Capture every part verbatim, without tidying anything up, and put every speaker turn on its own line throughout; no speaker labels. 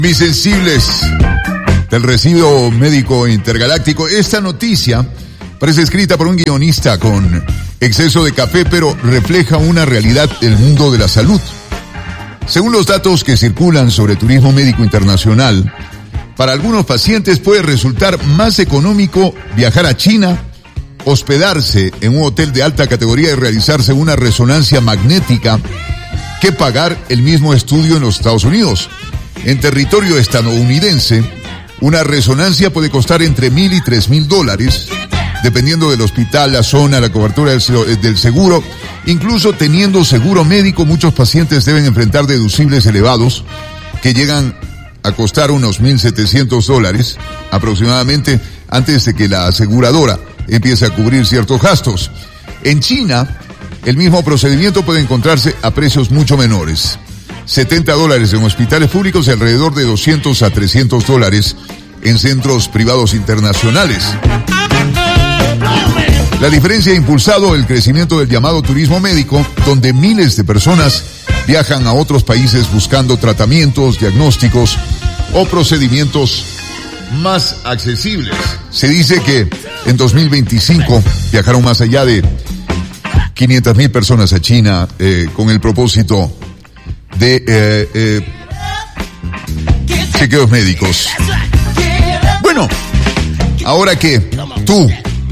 Mis sensibles del recibo médico intergaláctico, esta noticia parece escrita por un guionista con exceso de café, pero refleja una realidad del mundo de la salud. Según los datos que circulan sobre turismo médico internacional, para algunos pacientes puede resultar más económico viajar a China, hospedarse en un hotel de alta categoría y realizarse una resonancia magnética que pagar el mismo estudio en los Estados Unidos. En territorio estadounidense, una resonancia puede costar entre mil y tres mil dólares, dependiendo del hospital, la zona, la cobertura del seguro. Incluso teniendo seguro médico, muchos pacientes deben enfrentar deducibles elevados que llegan a costar unos mil setecientos dólares aproximadamente antes de que la aseguradora empiece a cubrir ciertos gastos. En China, el mismo procedimiento puede encontrarse a precios mucho menores. setenta dólares en hospitales públicos y alrededor de doscientos a trescientos dólares en centros privados internacionales. La diferencia ha impulsado el crecimiento del llamado turismo médico, donde miles de personas viajan a otros países buscando tratamientos, diagnósticos o procedimientos más accesibles. Se dice que en dos mil veinticinco viajaron más allá de quinientas mil personas a China eh, con el propósito de eh, eh, chequeos médicos. Bueno, ahora que tú,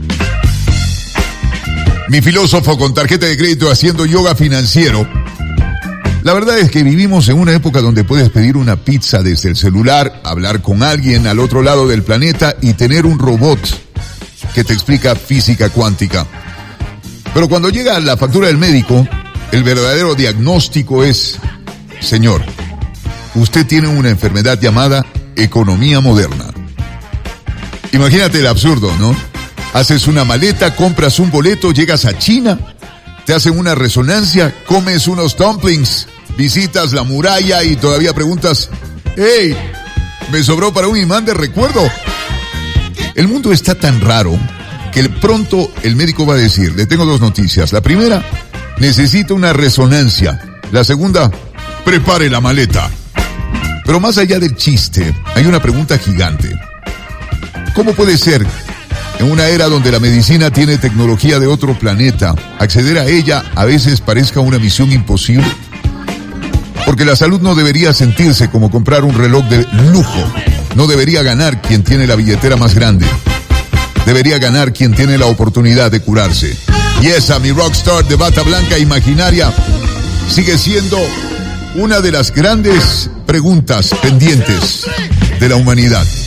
mi filósofo con tarjeta de crédito haciendo yoga financiero, la verdad es que vivimos en una época donde puedes pedir una pizza desde el celular, hablar con alguien al otro lado del planeta y tener un robot que te explica física cuántica. Pero cuando llega la factura del médico, el verdadero diagnóstico es: señor, usted tiene una enfermedad llamada economía moderna. Imagínate el absurdo, ¿no? Haces una maleta, compras un boleto, llegas a China, te hacen una resonancia, comes unos dumplings, visitas la muralla y todavía preguntas: ¡hey! ¿Me sobró para un imán de recuerdo? El mundo está tan raro que pronto el médico va a decir: le tengo dos noticias. La primera, necesita una resonancia. La segunda, prepare la maleta. Pero más allá del chiste, hay una pregunta gigante. ¿Cómo puede ser, en una era donde la medicina tiene tecnología de otro planeta, acceder a ella a veces parezca una misión imposible? Porque la salud no debería sentirse como comprar un reloj de lujo. No debería ganar quien tiene la billetera más grande. Debería ganar quien tiene la oportunidad de curarse. Y esa, mi rockstar de bata blanca imaginaria, sigue siendo una de las grandes preguntas pendientes de la humanidad.